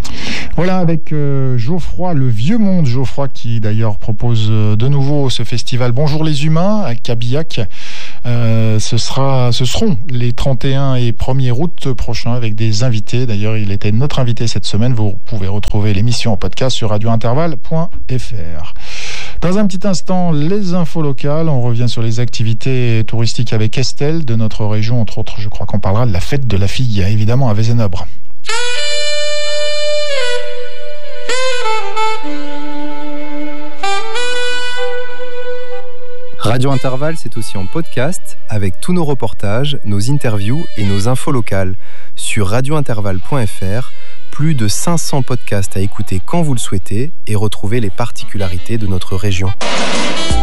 Voilà, avec Geoffroy, le vieux monde Geoffroy, qui d'ailleurs propose de nouveau ce festival Bonjour les humains à Cabillac. Ce seront les 31 et 1er août prochains avec des invités. D'ailleurs, il était notre invité cette semaine. Vous pouvez retrouver l'émission en podcast sur radiointervalle.fr. Dans un petit instant, les infos locales. On revient sur les activités touristiques avec Estelle de notre région. Entre autres, je crois qu'on parlera de la fête de la fille, évidemment, à Vézénobre. Radio Intervalle, c'est aussi en podcast avec tous nos reportages, nos interviews et nos infos locales sur radiointervalle.fr. Plus de 500 podcasts à écouter quand vous le souhaitez et retrouver les particularités de notre région.